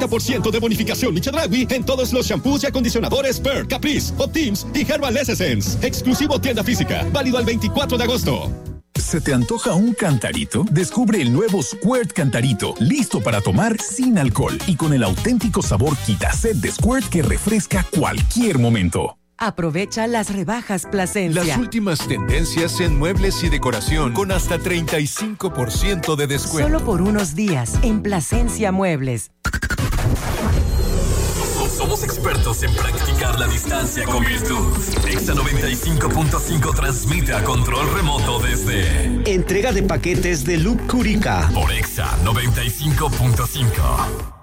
30% de bonificación y Chedraui en todos los shampoos y acondicionadores Per, Caprice, Optims y Herbal Essence. Exclusivo tienda física. Válido al 24 de agosto. ¿Se te antoja un cantarito? Descubre el nuevo Squirt Cantarito, listo para tomar sin alcohol y con el auténtico sabor quita-sed de Squirt que refresca cualquier momento. Aprovecha las rebajas Plasencia. Las últimas tendencias en muebles y decoración con hasta 35% de descuento. Solo por unos días en Plasencia Muebles. Somos expertos en practicar la distancia con virtud. Exa 95.5 transmite a control remoto desde... Entrega de paquetes de Loop Curica. Por Exa 95.5.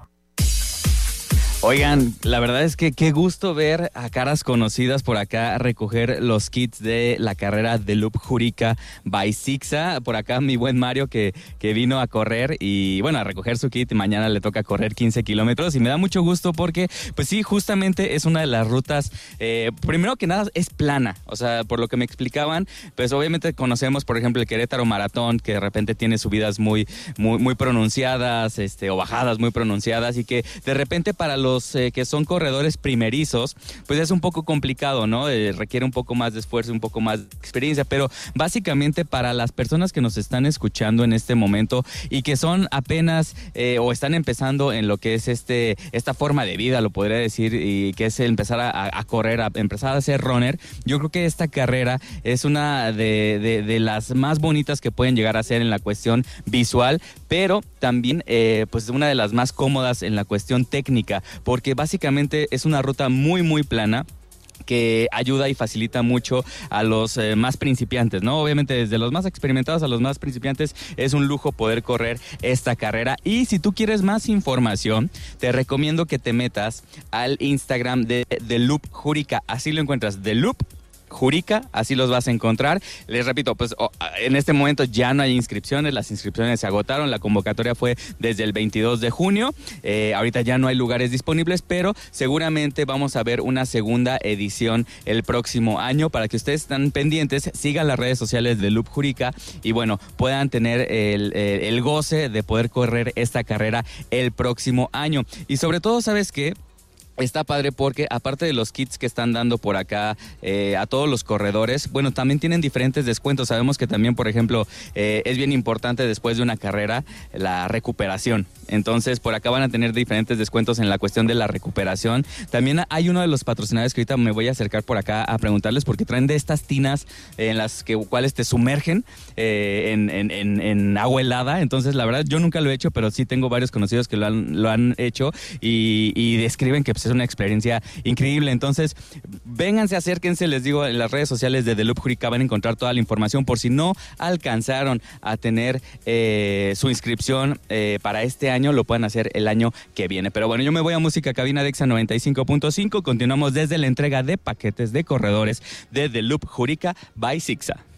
Oigan, la verdad es que qué gusto ver a caras conocidas por acá recoger los kits de la carrera de Loop Jurica by Sixa. Por acá mi buen Mario que vino a correr y bueno, a recoger su kit. Mañana le toca correr 15 kilómetros y me da mucho gusto porque pues sí, justamente es una de las rutas, primero que nada es plana. O sea, por lo que me explicaban, pues obviamente conocemos por ejemplo el Querétaro Maratón que de repente tiene subidas muy pronunciadas, o bajadas muy pronunciadas y que de repente para los que son corredores primerizos, pues es un poco complicado, ¿no? Requiere un poco más de esfuerzo, un poco más de experiencia, pero básicamente para las personas que nos están escuchando en este momento y que son apenas o están empezando en lo que es esta forma de vida, lo podría decir, y que es empezar a correr, a empezar a ser runner, yo creo que esta carrera es una de las más bonitas que pueden llegar a ser en la cuestión visual, pero también pues una de las más cómodas en la cuestión técnica, porque básicamente es una ruta muy plana que ayuda y facilita mucho a los más principiantes, ¿no? Obviamente desde los más experimentados a los más principiantes es un lujo poder correr esta carrera. Y si tú quieres más información, te recomiendo que te metas al Instagram de The Loop Jurica. Así lo encuentras, The Loop Jurica, así los vas a encontrar. Les repito, pues en este momento ya no hay inscripciones, las inscripciones se agotaron, la convocatoria fue desde el 22 de junio, ahorita ya no hay lugares disponibles, pero seguramente vamos a ver una segunda edición el próximo año. Para que ustedes estén pendientes, sigan las redes sociales de Loop Jurica y bueno, puedan tener el goce de poder correr esta carrera el próximo año. Y sobre todo, ¿sabes qué? Está padre porque aparte de los kits que están dando por acá a todos los corredores, bueno, también tienen diferentes descuentos. Sabemos que también, por ejemplo, es bien importante después de una carrera la recuperación. Entonces, por acá van a tener diferentes descuentos en la cuestión de la recuperación. También hay uno de los patrocinadores que ahorita me voy a acercar por acá a preguntarles porque traen de estas tinas en las cuales te sumergen en agua helada. Entonces, la verdad, yo nunca lo he hecho, pero sí tengo varios conocidos que lo han hecho y describen que pues, es una experiencia increíble. Entonces, vénganse, acérquense, les digo, en las redes sociales de The Loop Jurica van a encontrar toda la información por si no alcanzaron a tener su inscripción para este año, lo pueden hacer el año que viene. Pero bueno, yo me voy a música cabina de Exa 95.5, continuamos desde la entrega de paquetes de corredores de The Loop Jurica by Sixa.